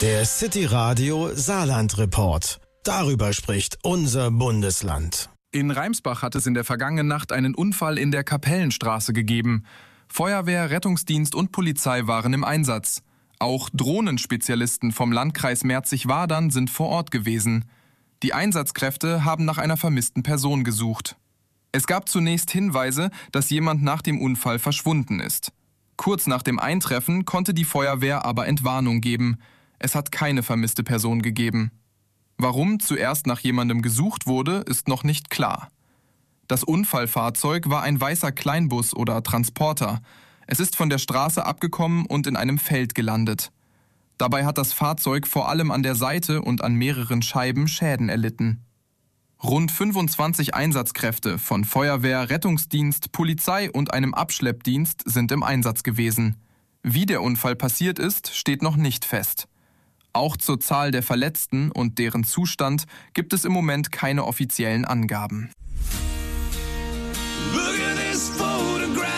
Der City Radio Saarland Report. Darüber spricht unser Bundesland. In Reimsbach hat es in der vergangenen Nacht einen Unfall in der Kapellenstraße gegeben. Feuerwehr, Rettungsdienst und Polizei waren im Einsatz. Auch Drohnenspezialisten vom Landkreis Merzig-Wadern sind vor Ort gewesen. Die Einsatzkräfte haben nach einer vermissten Person gesucht. Es gab zunächst Hinweise, dass jemand nach dem Unfall verschwunden ist. Kurz nach dem Eintreffen konnte die Feuerwehr aber Entwarnung geben. Es hat keine vermisste Person gegeben. Warum zuerst nach jemandem gesucht wurde, ist noch nicht klar. Das Unfallfahrzeug war ein weißer Kleinbus oder Transporter. Es ist von der Straße abgekommen und in einem Feld gelandet. Dabei hat das Fahrzeug vor allem an der Seite und an mehreren Scheiben Schäden erlitten. Rund 25 Einsatzkräfte von Feuerwehr, Rettungsdienst, Polizei und einem Abschleppdienst sind im Einsatz gewesen. Wie der Unfall passiert ist, steht noch nicht fest. Auch zur Zahl der Verletzten und deren Zustand gibt es im Moment keine offiziellen Angaben. Look at this photograph.